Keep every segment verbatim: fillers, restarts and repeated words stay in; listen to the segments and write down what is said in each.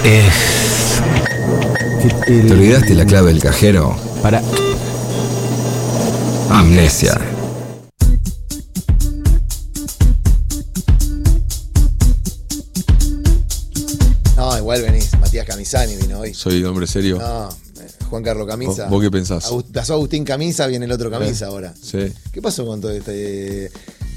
es... El... ¿Te olvidaste la clave del cajero? Para... Amnesia. No, igual venís. Matías Camisani vino hoy. Soy hombre serio. No, Juan Carlos Camisa. ¿Vos, vos qué pensás? Agust- pasó Agustín Camisa, viene el otro Camisa ¿Eh? ahora. Sí. ¿Qué pasó con todo este...?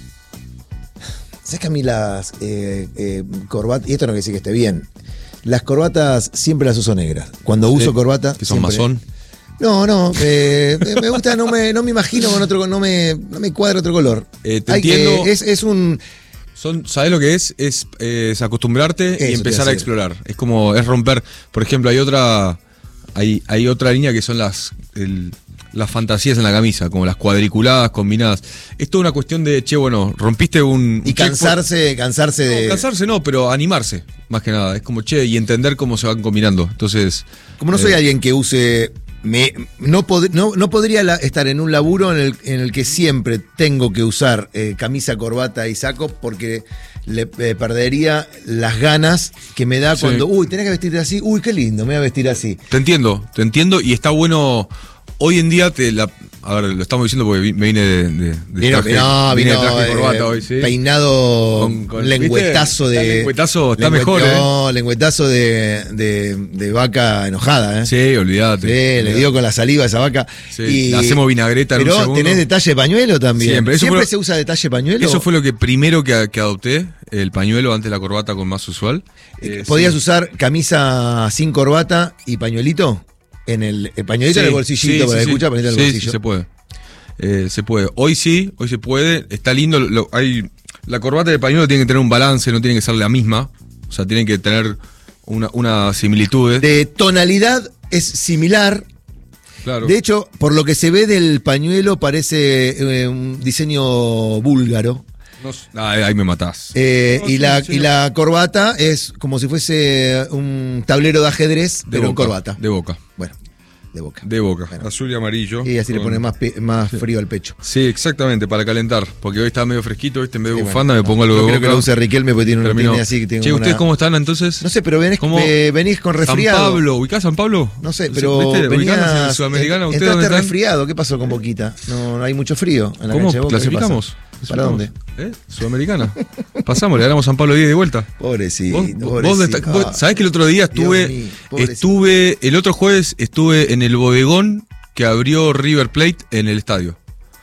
¿Sabes que a mí las eh, eh, corbatas... Y esto no quiere decir que esté bien. Las corbatas siempre las uso negras. Cuando Sí. uso corbata... ¿Que son siempre- masón? No, no. eh, me gusta, no me, no me imagino con otro... No me, no me cuadra otro color. Eh, te Hay que- entiendo. es, es un... Son, ¿sabés lo que es? Es, eh, es acostumbrarte Eso y te empezar iba a a decir. explorar. Es como, es romper. Por ejemplo, hay otra hay, hay otra línea que son las el- las fantasías en la camisa, como las cuadriculadas, combinadas. Es toda una cuestión de, che, bueno, rompiste un... Y un cansarse, cansarse checkpoint. de... No, cansarse no, pero animarse, más que nada. Es como, che, y entender cómo se van combinando. Entonces... Como no soy eh, alguien que use... Me, no, pod- no, no podría la- estar en un laburo en el, en el que siempre tengo que usar eh, camisa, corbata y saco porque le eh, perdería las ganas que me da Sí. cuando, uy, tenés que vestirte así, uy, qué lindo, me voy a vestir así. Te entiendo, te entiendo y está bueno. Hoy en día, te la, a ver, lo estamos diciendo porque vi- me vine de, de, de Vino, traje, no, vine de vino, traje y corbata eh, hoy, ¿sí? peinado, Con- con- lengüetazo ¿viste? de... El lengüetazo está lengüe- mejor, ¿eh? No, lengüetazo de, de, de vaca enojada, ¿eh? Sí, olvídate. Sí, le dio con la saliva a esa vaca. Sí, y, le hacemos vinagreta en un Pero segundo. tenés detalle pañuelo también. Siempre, Siempre, eso fue lo- se usa detalle pañuelo. Eso fue lo que primero que, que adopté, el pañuelo antes de la corbata con más usual. Eh, ¿Podías sí. usar camisa sin corbata y pañuelito? En el, el pañuelito Sí, en el bolsillito, sí, para sí, que sí. escuchar, pañuelito en Sí, el sí, bolsillo. se puede. Eh, se puede. Hoy sí, hoy se puede. Está lindo. Lo, hay, la corbata y el pañuelo tienen que tener un balance, no tienen que ser la misma. O sea, tienen que tener una, una similitud. De tonalidad es similar. Claro. De hecho, por lo que se ve del pañuelo, parece eh, un diseño búlgaro. No sé. Ah, ahí me matás. Eh, No, y, sí, la, sí, y no. la corbata es como si fuese un tablero de ajedrez, De pero en boca, corbata. De boca. Bueno, de boca. De boca. Bueno. Azul y amarillo. Y así le con- pone más, pe- más frío al pecho. Sí, exactamente, para calentar. Porque hoy está medio fresquito, ¿viste? En vez de Sí, bufanda bueno, me pongo algo no de creo boca. que lo use Riquelme porque tiene una Terminó. tiene así que tiene Che, una- ¿ustedes cómo están entonces? No sé, pero venís, ¿Cómo? eh, venís con resfriado. San Pablo, ¿ubicás San Pablo? No sé, Sí, pero ¿viste? venías, ¿Ubicanos en Sudamericana? en- ¿Ustedes entraste dónde están? resfriado. ¿Qué pasó con Boquita? No, no hay mucho frío en la ¿Cómo? cancha de Boca. ¿Qué ¿Clasificamos? pasa? ¿Para dónde? ¿Eh? Sudamericana. Pasamos, le ganamos San Pablo diez de vuelta. Pobrecito. Vos, vos, pobrecito. desta- vos- ¿sabés que el otro día estuve, Dios mío, pobrecito. estuve, el otro jueves estuve en el bodegón que abrió River Plate en el estadio?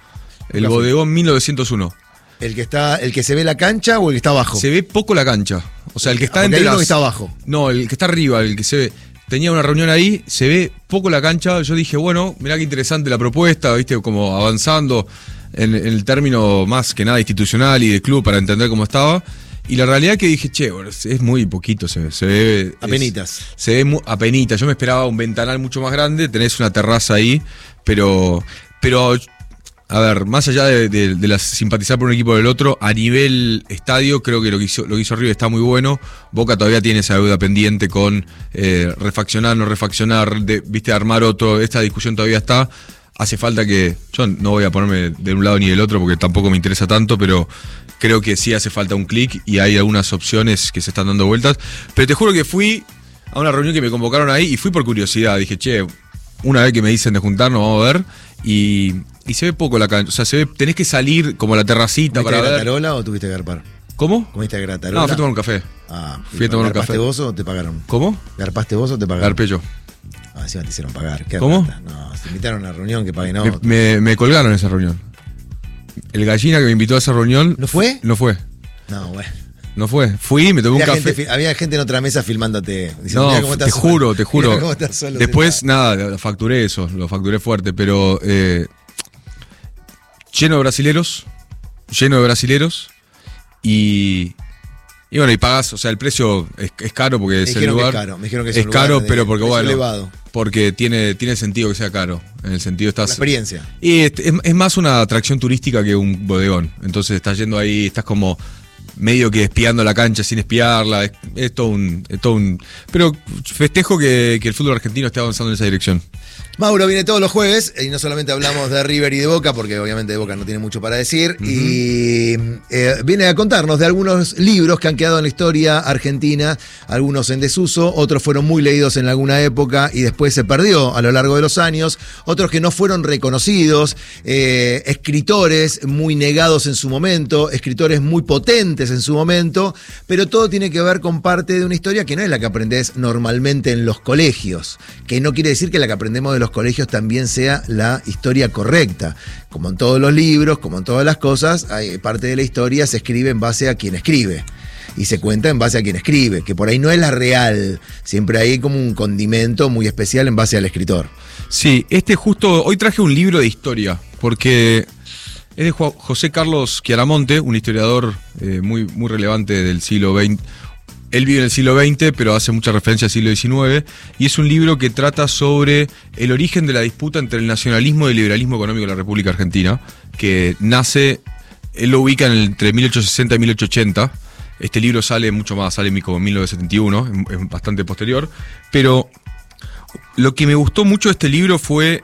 El Nunca fui. bodegón mil novecientos uno. ¿El que está, el que se ve la cancha o el que está abajo? Se ve poco la cancha. O sea, el que está Porque entre hay uno las... que está abajo. No, el que está arriba, el que se ve. Tenía una reunión ahí, se ve poco la cancha. Yo dije, bueno, mirá qué interesante la propuesta, viste, como avanzando en, en el término más que nada institucional y de club para entender cómo estaba. Y la realidad que dije, che, bueno, es, es muy poquito, se, se ve. es- Apenitas. se ve mu- apenitas. Yo me esperaba un ventanal mucho más grande, tenés una terraza ahí, pero. Pero. A ver, más allá de, de, de la simpatizar por un equipo o del otro, a nivel estadio, creo que lo que hizo, lo que hizo River está muy bueno. Boca todavía tiene esa deuda pendiente con eh, refaccionar, no refaccionar, de, viste, armar otro. Esta discusión todavía está. Hace falta que. Yo no voy a ponerme de un lado ni del otro porque tampoco me interesa tanto, pero creo que sí hace falta un clic y hay algunas opciones que se están dando vueltas. Pero te juro que fui a una reunión que me convocaron ahí y fui por curiosidad. Dije, che, una vez que me dicen de juntarnos, vamos a ver. Y, y se ve poco la cancha. O sea, se ve, tenés que salir como a la terracita ¿Comiste para ver. gratarola o tuviste que garpar? ¿Cómo? ¿Comiste gratarola? No, fui a tomar un café. Ah, Fui a tomar un ¿garpaste café. vos o te pagaron? ¿Cómo? ¿Garpaste vos o te pagaron? Garpé yo. Ah, encima te hicieron pagar. ¿Qué ¿Cómo? rata? No, te invitaron a una reunión que pagué, no. Me, me- me colgaron en esa reunión. El gallina que me invitó a esa reunión. ¿No fue? No fue. No, bueno. No fue. Fui, me tomé un Había café. gente, fi- había gente en otra mesa filmándote. Diciendo, "Mirá cómo No, estás te solo". juro, te juro. Mirá cómo estás solo Después, sentado. nada, lo facturé eso, lo facturé fuerte, pero eh, lleno de brasileros, lleno de brasileros, y, y bueno, y pagás, o sea, el precio es, es caro porque Me es el dijeron que lugar. es caro, me dijeron que es es un lugar caro, de pero porque precio bueno, elevado. porque tiene, tiene sentido que sea caro, en el sentido La estás... experiencia. Y es, es- es más una atracción turística que un bodegón. Entonces estás yendo ahí, estás como medio que espiando la cancha sin espiarla. Es, es todo un, es todo un. Pero festejo que, que el fútbol argentino esté avanzando en esa dirección. Mauro viene todos los jueves y no solamente hablamos de River y de Boca, porque obviamente de Boca no tiene mucho para decir, uh-huh. y eh, viene a contarnos de algunos libros que han quedado en la historia argentina, algunos en desuso, otros fueron muy leídos en alguna época y después se perdió a lo largo de los años, otros que no fueron reconocidos, eh, escritores muy negados en su momento, escritores muy potentes en su momento, pero todo tiene que ver con parte de una historia que no es la que aprendés normalmente en los colegios, que no quiere decir que la que aprendemos de los colegios también sea la historia correcta. Como en todos los libros, como en todas las cosas, hay parte de la historia se escribe en base a quien escribe. Y se cuenta en base a quien escribe, que por ahí no es la real. Siempre hay como un condimento muy especial en base al escritor. Sí, este justo, hoy traje un libro de historia, porque es de José Carlos Chiaramonte, un historiador eh, muy, muy relevante del siglo veinte. Él vive en el siglo veinte, pero hace mucha referencia al siglo diecinueve, y es un libro que trata sobre el origen de la disputa entre el nacionalismo y el liberalismo económico de la República Argentina, que nace, él lo ubica entre mil ochocientos sesenta y mil ochocientos ochenta. Este libro sale mucho más, sale como en mil novecientos setenta y uno, es bastante posterior, pero lo que me gustó mucho de este libro fue...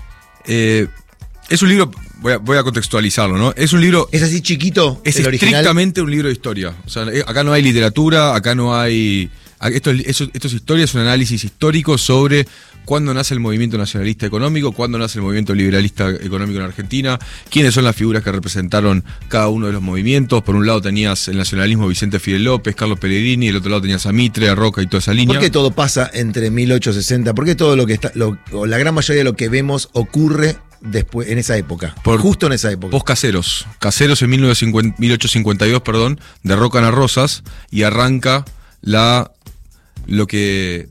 Eh, es un libro... Voy a, voy a contextualizarlo, ¿no? Es un libro... ¿Es así chiquito? Es el estrictamente original? Un libro de historia. O sea, acá no hay literatura, acá no hay... Esto, esto, esto es historia, es un análisis histórico sobre cuándo nace el movimiento nacionalista económico, cuándo nace el movimiento liberalista económico en Argentina, quiénes son las figuras que representaron cada uno de los movimientos. Por un lado tenías el nacionalismo Vicente Fidel López, Carlos Pellegrini, y del otro lado tenías a Mitre, a Roca y toda esa línea. ¿Por qué todo pasa entre mil ochocientos sesenta? ¿Por qué todo lo que está, lo, o la gran mayoría de lo que vemos ocurre después, en esa época? Por, justo en esa época. Post Caseros. Caseros en mil ochocientos cincuenta y dos, perdón, derrocan a Rosas y arranca la lo que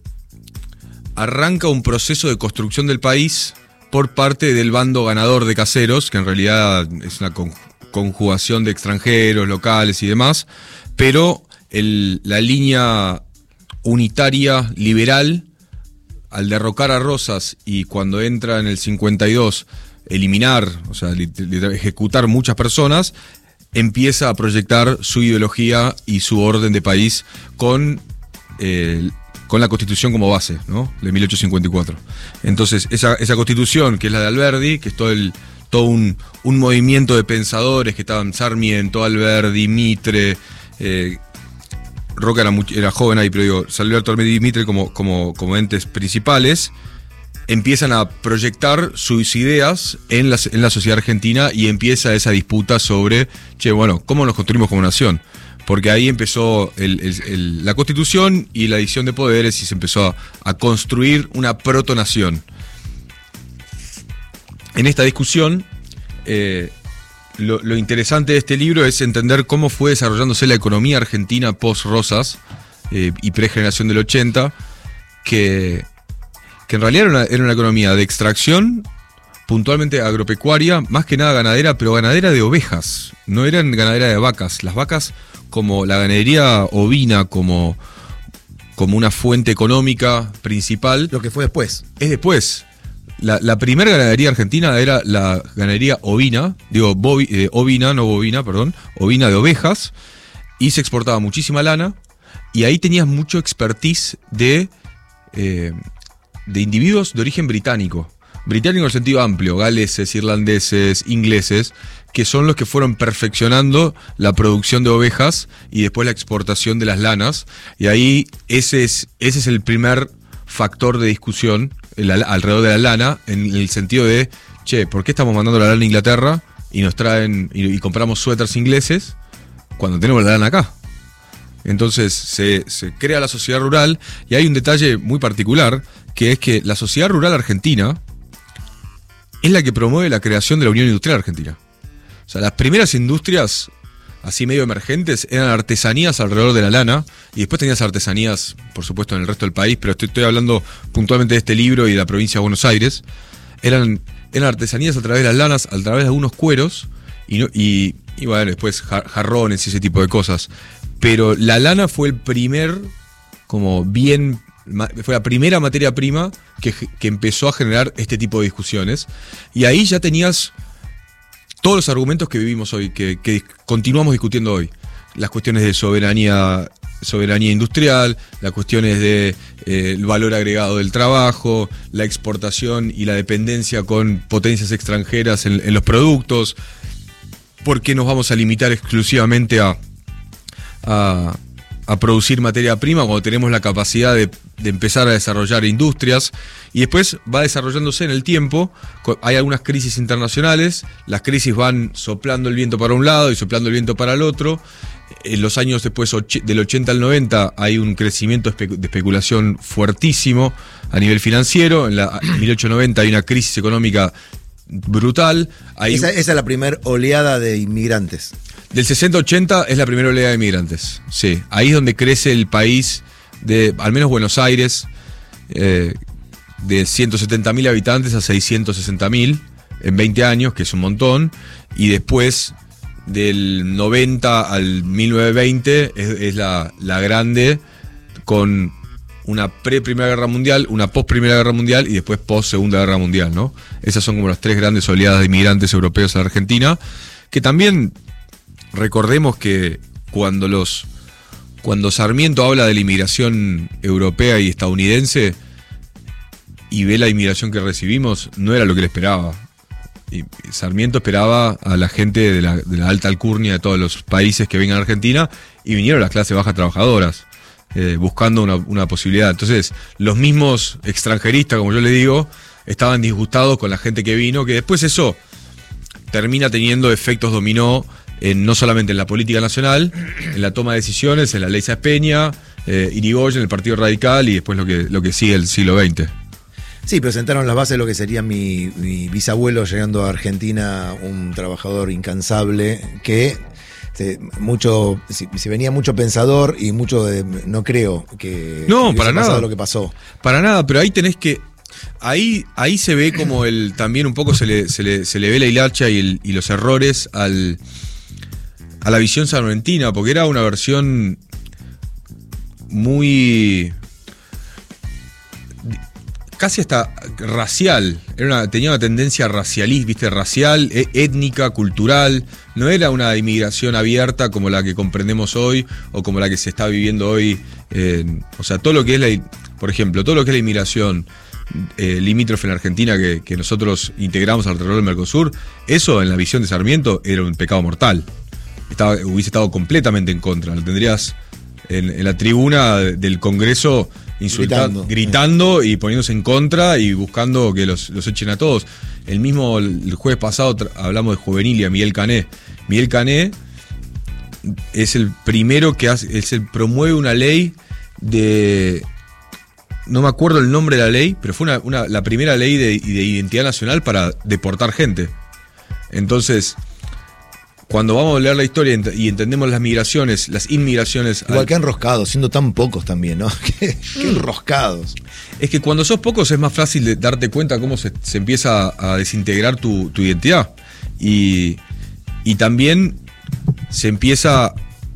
arranca un proceso de construcción del país por parte del bando ganador de Caseros, que en realidad es una conjugación de extranjeros, locales y demás, pero el, la línea unitaria liberal, al derrocar a Rosas y cuando entra en el cincuenta y dos, eliminar, o sea, ejecutar muchas personas, empieza a proyectar su ideología y su orden de país con... Eh, con la Constitución como base, ¿no? De mil ochocientos cincuenta y cuatro. Entonces, esa, esa Constitución, que es la de Alberdi, que es todo, el, todo un, un movimiento de pensadores que estaban Sarmiento, Alberdi, Mitre, eh, Roca era, muy, era joven ahí, pero digo, Alberto, Alberdi y Mitre como, como, como entes principales, empiezan a proyectar sus ideas en la, en la sociedad argentina y empieza esa disputa sobre, che, bueno, ¿cómo nos construimos como nación? Porque ahí empezó el, el, el, la Constitución y la división de poderes y se empezó a, a construir una protonación. En esta discusión, eh, lo, lo interesante de este libro es entender cómo fue desarrollándose la economía argentina post-Rosas eh, y pre-generación del ochenta, que, que en realidad era una, era una economía de extracción, puntualmente agropecuaria, más que nada ganadera, pero ganadera de ovejas, no eran ganadera de vacas. Las vacas, como la ganadería ovina, como, como una fuente económica principal. Lo que fue después. Es después. La, la primera ganadería argentina era la ganadería ovina, digo bovi, eh, ovina, no bovina, perdón, ovina de ovejas, y se exportaba muchísima lana, y ahí tenías mucho expertise de, eh, de individuos de origen británico. Británico en el sentido amplio, galeses, irlandeses, ingleses, que son los que fueron perfeccionando la producción de ovejas y después la exportación de las lanas. Y ahí ese es, ese es el primer factor de discusión el, alrededor de la lana, en el sentido de, che, ¿por qué estamos mandando la lana a Inglaterra y nos traen y, y compramos suéteres ingleses cuando tenemos la lana acá? Entonces se, se crea la sociedad rural, y hay un detalle muy particular, que es que la sociedad rural argentina es la que promueve la creación de la Unión Industrial Argentina. O sea, las primeras industrias, así medio emergentes, eran artesanías alrededor de la lana, y después tenías artesanías, por supuesto, en el resto del país, pero estoy, estoy hablando puntualmente de este libro y de la provincia de Buenos Aires. Eran, eran artesanías a través de las lanas, a través de algunos cueros, y, no, y, y bueno, después jarrones y ese tipo de cosas. Pero la lana fue el primer, como bien... fue la primera materia prima que, que empezó a generar este tipo de discusiones, y ahí ya tenías todos los argumentos que vivimos hoy, que, que continuamos discutiendo hoy. Las cuestiones de soberanía soberanía industrial, las cuestiones de eh, el valor agregado del trabajo, la exportación y la dependencia con potencias extranjeras en, en los productos. ¿Por qué nos vamos a limitar exclusivamente a, a, a producir materia prima cuando tenemos la capacidad de, de empezar a desarrollar industrias? Y después va desarrollándose en el tiempo. Hay algunas crisis internacionales, las crisis van soplando el viento para un lado y soplando el viento para el otro. En los años después del ochenta al noventa hay un crecimiento de especulación fuertísimo a nivel financiero. En la en mil ochocientos noventa hay una crisis económica brutal. Hay esa, esa es la primera oleada de inmigrantes. Del sesenta ochenta es la primera oleada de inmigrantes. Sí, ahí es donde crece el país, de al menos Buenos Aires, eh, de ciento setenta mil habitantes a seiscientos sesenta mil en veinte años, que es un montón. Y después, del noventa al mil novecientos veinte, es, es la, la grande, con una pre-Primera Guerra Mundial, una post-Primera Guerra Mundial y después post-Segunda Guerra Mundial, ¿no? Esas son como las tres grandes oleadas de inmigrantes europeos a la Argentina, que también recordemos que cuando los cuando Sarmiento habla de la inmigración europea y estadounidense y ve la inmigración que recibimos, no era lo que él esperaba. Y Sarmiento esperaba a la gente de la, de la alta alcurnia de todos los países que vengan a Argentina, y vinieron las clases bajas trabajadoras, eh, buscando una, una posibilidad. Entonces, los mismos extranjeristas, como yo les digo, estaban disgustados con la gente que vino, que después eso termina teniendo efectos dominó, en, no solamente en la política nacional, en la toma de decisiones, en la ley Sáenz Peña, eh, Irigoyen, el Partido Radical, y después lo que, lo que sigue el siglo veinte. Sí, presentaron las bases de lo que sería mi, mi bisabuelo llegando a Argentina, un trabajador incansable que se, mucho, se, se venía mucho pensador y mucho de, no creo que no, que para nada lo que pasó. Para nada, pero ahí tenés que ahí ahí se ve como el también un poco se le se le, se le ve la hilacha y, el, y los errores al a la visión sarmentina, porque era una versión muy casi hasta racial, era una, tenía una tendencia racialista, ¿viste? Racial, e- étnica, cultural. No era una inmigración abierta como la que comprendemos hoy o como la que se está viviendo hoy. Eh, o sea, todo lo que es la, por ejemplo, todo lo que es la inmigración eh, limítrofe en Argentina que, que nosotros integramos alrededor del Mercosur, eso en la visión de Sarmiento era un pecado mortal. Estaba, hubiese estado completamente en contra. Lo tendrías en, en la tribuna del Congreso insultando, gritando, gritando y poniéndose en contra y buscando que los, los echen a todos. El mismo, el jueves pasado tra- hablamos de Juvenilia, Miguel Cané. Miguel Cané es el primero que hace, es el, promueve una ley de, no me acuerdo el nombre de la ley, pero fue una, una, la primera ley de, de identidad nacional para deportar gente. Entonces, cuando vamos a leer la historia y entendemos las migraciones, las inmigraciones... Igual al... que enroscados, siendo tan pocos también, ¿no? Qué, qué enroscados. Es que cuando sos pocos es más fácil de darte cuenta cómo se, se empieza a desintegrar tu, tu identidad. Y, y también se empieza...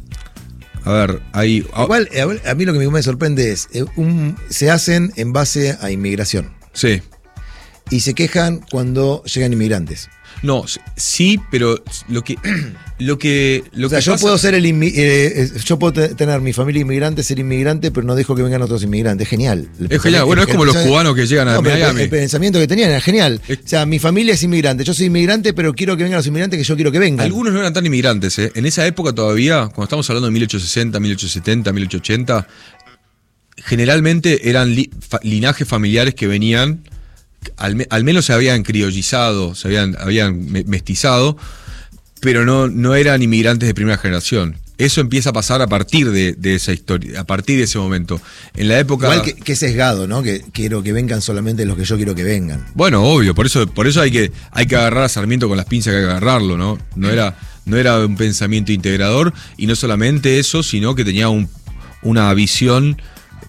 A ver, hay... Igual, a mí lo que me sorprende es, un, se hacen en base a inmigración. Sí. Y se quejan cuando llegan inmigrantes. No, sí, pero lo que lo que lo o sea, que yo pasa... puedo ser el inmi- eh, yo puedo te- tener mi familia inmigrante, ser inmigrante, pero no dejo que vengan otros inmigrantes. Genial. Es genial. Bueno, es como los cubanos que llegan a no, Miami. El, el pensamiento que tenían era genial. Es... O sea, mi familia es inmigrante, yo soy inmigrante, pero quiero que vengan los inmigrantes que yo quiero que vengan. Algunos no eran tan inmigrantes, ¿eh? En esa época todavía, cuando estamos hablando de mil ochocientos sesenta, mil ochocientos setenta, mil ochocientos ochenta, generalmente eran li- fa- linajes familiares que venían... Al, me, al menos se habían criollizado, se habían, habían mestizado, pero no, no eran inmigrantes de primera generación. Eso empieza a pasar a partir de, de esa historia, a partir de ese momento. En la época... Igual que, que sesgado, ¿no? Que quiero que vengan solamente los que yo quiero que vengan. Bueno, obvio, por eso, por eso hay que, hay que agarrar a Sarmiento con las pinzas que hay que agarrarlo, ¿no? No era, no era un pensamiento integrador, y no solamente eso, sino que tenía un, una visión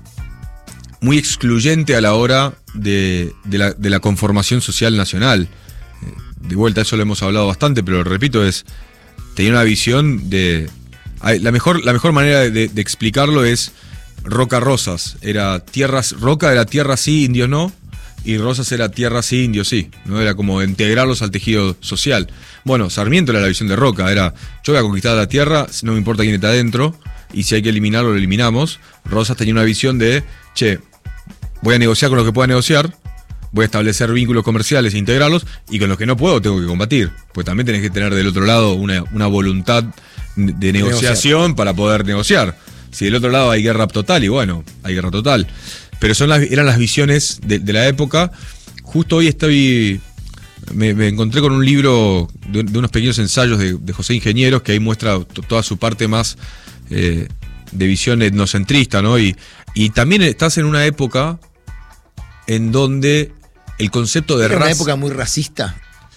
muy excluyente a la hora de, de, la, de la conformación social nacional. De vuelta, eso lo hemos hablado bastante, pero lo repito, es tenía una visión de... La mejor, la mejor manera de, de explicarlo es Roca Rosas. Era tierras, Roca era tierra sí, indios no, y Rosas era tierra sí, indios sí. ¿No? Era como integrarlos al tejido social. Bueno, Sarmiento era la visión de Roca, era yo voy a conquistar la tierra, no me importa quién está adentro, y si hay que eliminarlo, lo eliminamos. Rosas tenía una visión de, che, voy a negociar con los que pueda negociar, voy a establecer vínculos comerciales e integrarlos, y con los que no puedo tengo que combatir. Pues también tenés que tener del otro lado una, una voluntad de negociación negociar. Para poder negociar. Si del otro lado hay guerra total, y bueno, hay guerra total. Pero son las, eran las visiones de, de la época. Justo hoy estoy... Me, me encontré con un libro de, de unos pequeños ensayos de, de José Ingenieros, que ahí muestra t- toda su parte más eh, de visión etnocentrista, ¿no? Y, y también estás en una época en donde el concepto de ¿Era raza... una época muy racista?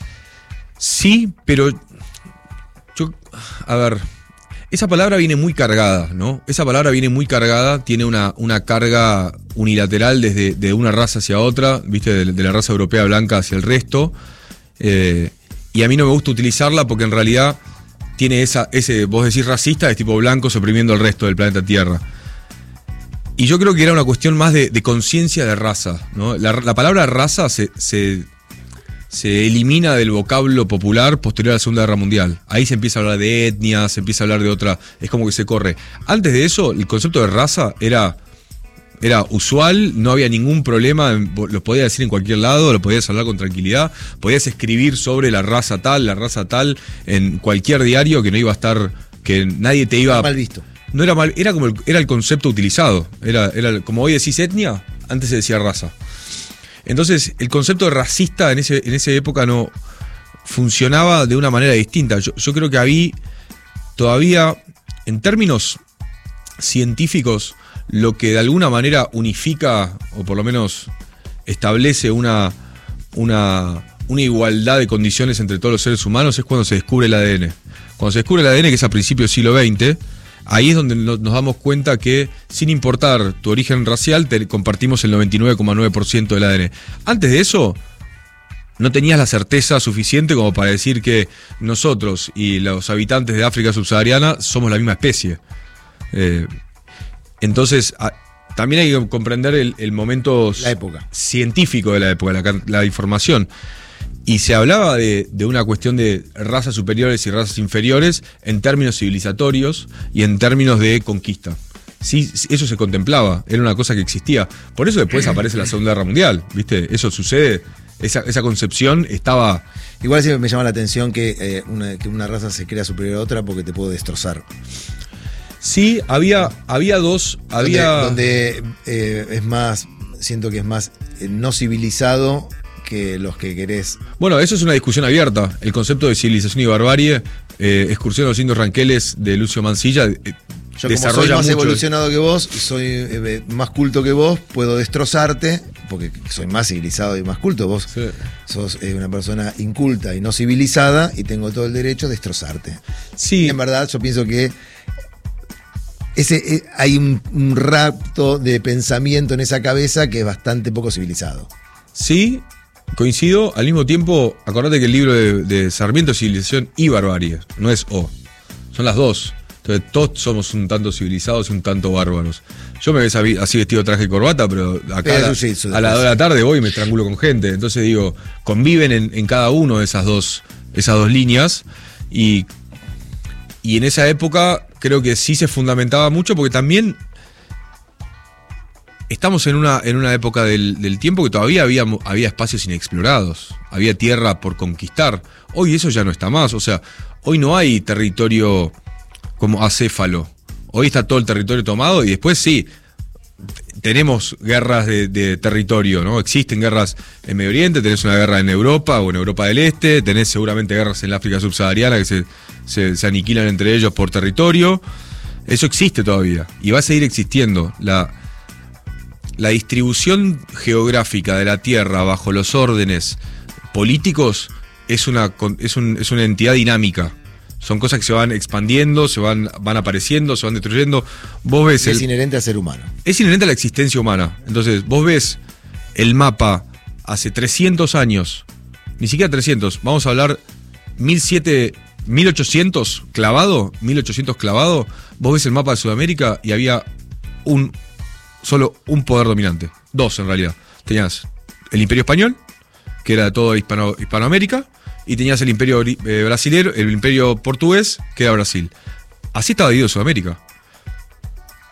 Sí, pero yo... A ver... Esa palabra viene muy cargada, ¿no? Esa palabra viene muy cargada, tiene una, una carga unilateral desde de una raza hacia otra, ¿viste? De, de la raza europea blanca hacia el resto. Eh, y a mí no me gusta utilizarla porque en realidad tiene esa, ese, vos decís racista, es tipo blancos oprimiendo al resto del planeta Tierra. Y yo creo que era una cuestión más de, de conciencia de raza, ¿no? La, la palabra raza se... se se elimina del vocablo popular posterior a la Segunda Guerra Mundial. Ahí se empieza a hablar de etnia, se empieza a hablar de otra... Es como que se corre. Antes de eso, el concepto de raza era, era usual, no había ningún problema, lo podías decir en cualquier lado, lo podías hablar con tranquilidad, podías escribir sobre la raza tal, la raza tal, en cualquier diario, que no iba a estar... que nadie te iba... Mal visto. No era mal, era como el, era el concepto utilizado. Era, era como hoy decís etnia, antes se decía raza. Entonces, el concepto de racista en, ese, en esa época no funcionaba de una manera distinta. Yo, yo creo que había todavía, en términos científicos, lo que de alguna manera unifica, o por lo menos establece una, una, una igualdad de condiciones entre todos los seres humanos, es cuando se descubre el A D N. Cuando se descubre el A D N, que es a principios del siglo veinte, ahí es donde nos damos cuenta que, sin importar tu origen racial, te compartimos el noventa y nueve coma nueve por ciento del A D N. Antes de eso, no tenías la certeza suficiente como para decir que nosotros y los habitantes de África subsahariana somos la misma especie. Eh, entonces, a, también hay que comprender el, el momento la época. científico de la época, la, la información. Y se hablaba de, de una cuestión de razas superiores y razas inferiores en términos civilizatorios y en términos de conquista. Sí, eso se contemplaba, era una cosa que existía. Por eso después aparece la Segunda Guerra Mundial, ¿viste? Eso sucede, esa, esa concepción estaba... Igual siempre me llama la atención que, eh, una, que una raza se crea superior a otra porque te puede destrozar. Sí, había, había dos... había Donde, donde eh, es más, siento que es más eh, no civilizado... que los que querés. Bueno, eso es una discusión abierta. El concepto de civilización y barbarie, eh, Excursión a los indios ranqueles de Lucio Mansilla, eh, yo como soy más evolucionado que vos, soy eh, más culto que vos, puedo destrozarte, porque soy más civilizado y más culto. Vos sí. sos eh, una persona inculta y no civilizada y tengo todo el derecho a destrozarte. Sí. Y en verdad yo pienso que ese, eh, hay un, un rapto de pensamiento en esa cabeza que es bastante poco civilizado. Sí, coincido. Al mismo tiempo, acordate que el libro de, de Sarmiento es Civilización y Barbarie, no es O. Son las dos. Entonces todos somos un tanto civilizados y un tanto bárbaros. Yo me ves así vestido traje y corbata, pero acá pero a, la, sí, a las dos de la tarde voy y me estrangulo con gente. Entonces digo, conviven en, en cada uno de esas dos, esas dos líneas. Y, y en esa época creo que sí se fundamentaba mucho, porque también estamos en una, en una época del, del tiempo que todavía había, había espacios inexplorados, había tierra por conquistar. Hoy eso ya no está más, o sea, hoy no hay territorio como acéfalo. Hoy está todo el territorio tomado y después sí, tenemos guerras de, de territorio, ¿no? Existen guerras en Medio Oriente, tenés una guerra en Europa o en Europa del Este, tenés seguramente guerras en la África subsahariana que se, se, se aniquilan entre ellos por territorio. Eso existe todavía y va a seguir existiendo. La, la distribución geográfica de la Tierra bajo los órdenes políticos es una, es un, es una entidad dinámica. Son cosas que se van expandiendo, se van, van apareciendo, se van destruyendo. Vos ves es el, inherente al ser humano. Es inherente a la existencia humana. Entonces, vos ves el mapa hace trescientos años, ni siquiera trescientos, vamos a hablar mil ochocientos clavado, mil ochocientos clavado. Vos ves el mapa de Sudamérica y había un solo un poder dominante. Dos, en realidad. Tenías el Imperio Español, que era de toda Hispano, Hispanoamérica, y tenías el imperio eh, brasilero, el imperio portugués, que era Brasil. Así estaba dividido Sudamérica.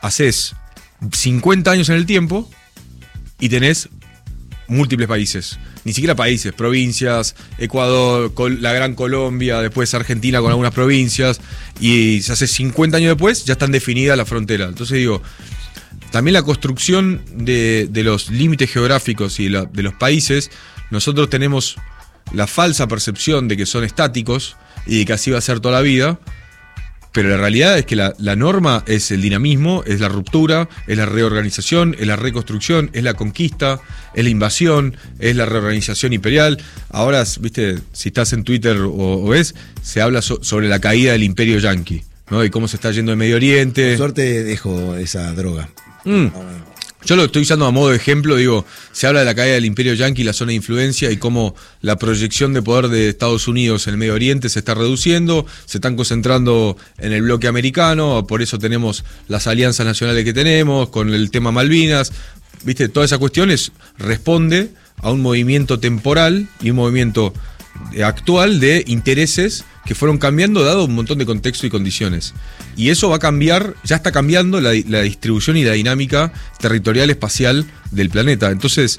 haces cincuenta años en el tiempo y tenés múltiples países. Ni siquiera países, provincias, Ecuador, Col- la Gran Colombia, después Argentina con algunas provincias, y se hace cincuenta años después, ya están definidas las fronteras. Entonces digo, también la construcción de, de los límites geográficos y de, la, de los países, nosotros tenemos la falsa percepción de que son estáticos y de que así va a ser toda la vida, pero la realidad es que la, la norma es el dinamismo, es la ruptura, es la reorganización, es la reconstrucción, es la conquista, es la invasión, es la reorganización imperial. Ahora, viste, si estás en Twitter o, o ves, se habla so, sobre la caída del imperio yanqui, ¿no? Y cómo se está yendo de Medio Oriente. Por suerte dejo esa droga. Mm. Yo lo estoy usando a modo de ejemplo, digo, se habla de la caída del imperio yanqui, la zona de influencia y cómo la proyección de poder de Estados Unidos en el Medio Oriente se está reduciendo, se están concentrando en el bloque americano, por eso tenemos las alianzas nacionales que tenemos, con el tema Malvinas, viste, todas esas cuestiones responde a un movimiento temporal y un movimiento actual de intereses que fueron cambiando dado un montón de contexto y condiciones. Y eso va a cambiar, ya está cambiando la, la distribución y la dinámica territorial espacial del planeta. Entonces,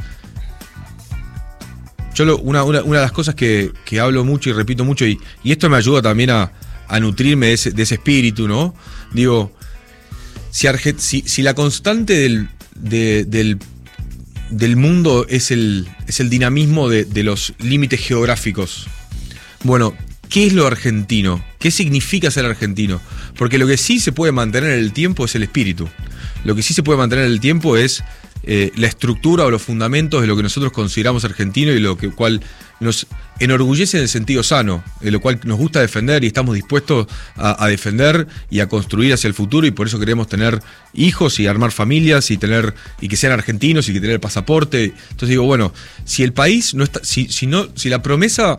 yo lo, una, una, una de las cosas que, que hablo mucho y repito mucho, y, y esto me ayuda también a, a nutrirme de ese, de ese espíritu, ¿no? Digo, si, Arge, si, si la constante del, de, del, del mundo es el, es el dinamismo de, de los límites geográficos, bueno, ¿qué es lo argentino? ¿Qué significa ser argentino? Porque lo que sí se puede mantener en el tiempo es el espíritu. Lo que sí se puede mantener en el tiempo es eh, la estructura o los fundamentos de lo que nosotros consideramos argentino y lo que cual nos enorgullece en el sentido sano, de lo cual nos gusta defender y estamos dispuestos a, a defender y a construir hacia el futuro, y por eso queremos tener hijos y armar familias y tener y que sean argentinos y que tener el pasaporte. Entonces digo, bueno, si el país no está, si, si no, si la promesa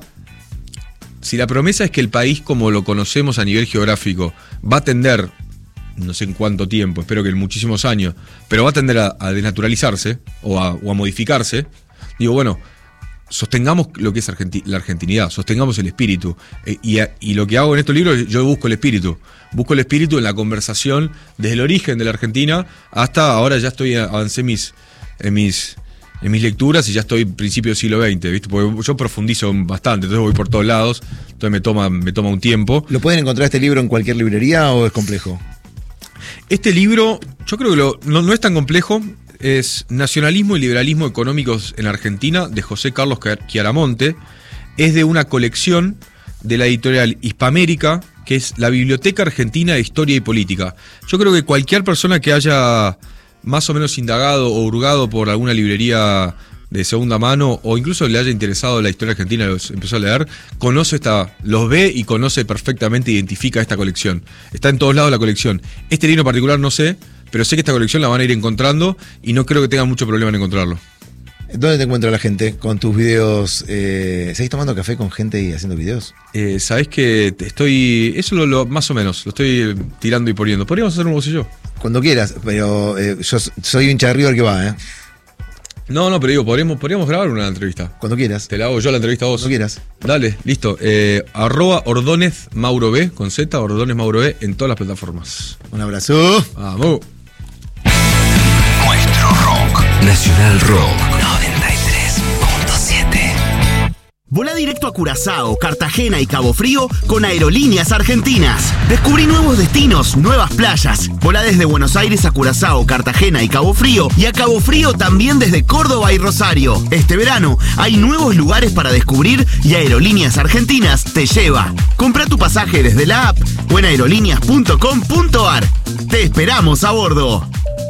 Si la promesa es que el país como lo conocemos a nivel geográfico va a tender, no sé en cuánto tiempo, espero que en muchísimos años, pero va a tender a, a desnaturalizarse o a, o a modificarse, digo, bueno, sostengamos lo que es argenti- la argentinidad, sostengamos el espíritu. Eh, y, a, y lo que hago en estos libros, yo busco el espíritu. Busco el espíritu en la conversación desde el origen de la Argentina hasta ahora ya estoy, avancé mis, en mis... en mis lecturas y ya estoy en principio del siglo veinte, ¿viste? Porque yo profundizo bastante, entonces voy por todos lados, entonces me toma, me toma un tiempo. ¿Lo pueden encontrar este libro en cualquier librería o es complejo? Este libro, yo creo que lo, no, no es tan complejo, es Nacionalismo y Liberalismo Económicos en Argentina, de José Carlos Chiaramonte, es de una colección de la editorial Hispamérica, que es la Biblioteca Argentina de Historia y Política. Yo creo que cualquier persona que haya más o menos indagado o hurgado por alguna librería de segunda mano o incluso le haya interesado la historia argentina, los empezó a leer, conoce esta, los ve y conoce perfectamente, identifica esta colección. Está en todos lados la colección. Este libro en particular no sé, pero sé que esta colección la van a ir encontrando y no creo que tengan mucho problema en encontrarlo. ¿Dónde te encuentra la gente con tus videos? Eh, ¿Seguís tomando café con gente y haciendo videos? Eh, Sabés que te estoy, eso lo, lo más o menos, lo estoy tirando y poniendo. Podríamos hacer un vos y yo. Cuando quieras, pero eh, yo soy hincha de River que va, ¿eh? No, no, pero digo, podríamos, podríamos grabar una entrevista. Cuando quieras. Te la hago yo la entrevista a vos. Cuando quieras. Dale, listo. Eh, arroba Ordóñez Mauro B, con Z, Ordóñez Mauro B, en todas las plataformas. Un abrazo. Vamos. Nuestro rock. Nacional Rock. noventa y tres punto siete. Volá directo a Curazao, Cartagena y Cabo Frío con Aerolíneas Argentinas. Descubrí nuevos destinos, nuevas playas. Volá desde Buenos Aires a Curazao, Cartagena y Cabo Frío, y a Cabo Frío también desde Córdoba y Rosario. Este verano hay nuevos lugares para descubrir y Aerolíneas Argentinas te lleva. Compra tu pasaje desde la app o en aerolíneas punto com punto ar. Te esperamos a bordo.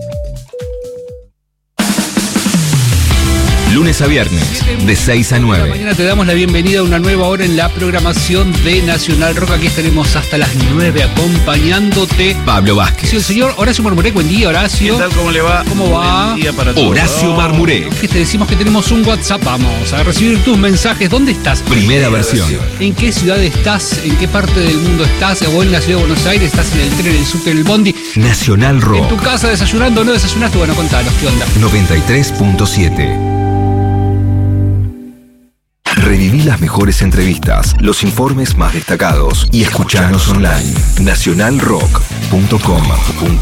Lunes a viernes, de seis a nueve. Mañana te damos la bienvenida a una nueva hora en la programación de Nacional Rock. Aquí estaremos hasta las nueve acompañándote. Pablo Vázquez. Sí, el señor Horacio Marmurek. Buen día, Horacio. ¿Qué tal? ¿Cómo le va? ¿Cómo va? Buen día para todos. Horacio Marmurek. Que te decimos que tenemos un WhatsApp. Vamos a recibir tus mensajes. ¿Dónde estás? Primera versión. ¿En qué ciudad estás? ¿En qué parte del mundo estás? ¿O en la ciudad de Buenos Aires? ¿Estás en el tren, en el subte, en el bondi? Nacional Rock. ¿En tu casa desayunando o no desayunaste? Bueno, contanos, ¿qué onda? noventa y tres punto siete. Reviví las mejores entrevistas, los informes más destacados y escuchanos online. nacional rock punto com punto ar